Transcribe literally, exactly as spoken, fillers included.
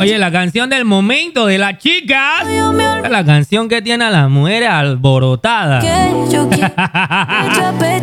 Oye, la canción del momento de las chicas. La canción que tiene a las mujeres alborotadas. Que yo quiero